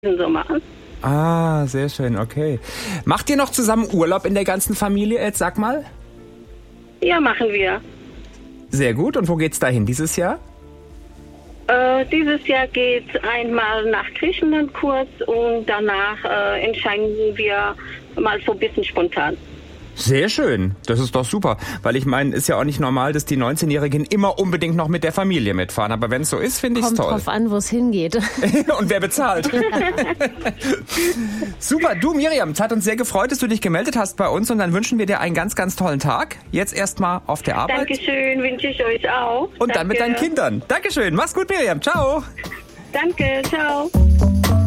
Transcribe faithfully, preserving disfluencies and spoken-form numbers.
diesen Sommer. Ah, sehr schön, okay. Macht ihr noch zusammen Urlaub in der ganzen Familie, jetzt sag mal? Ja, machen wir. Sehr gut. Und wo geht's dahin dieses Jahr? Äh, dieses Jahr geht einmal nach Griechenland kurz und danach äh, entscheiden wir mal so ein bisschen spontan. Sehr schön, das ist doch super, weil ich meine, ist ja auch nicht normal, dass die neunzehnjährigen immer unbedingt noch mit der Familie mitfahren, aber wenn es so ist, finde ich es toll. Kommt drauf an, wo es hingeht. Und wer bezahlt. Super, du Miriam, es hat uns sehr gefreut, dass du dich gemeldet hast bei uns und dann wünschen wir dir einen ganz, ganz tollen Tag. Jetzt erstmal auf der Arbeit. Dankeschön, wünsche ich euch auch. Und Danke. dann mit deinen Kindern. Dankeschön, mach's gut Miriam, ciao. Danke, ciao.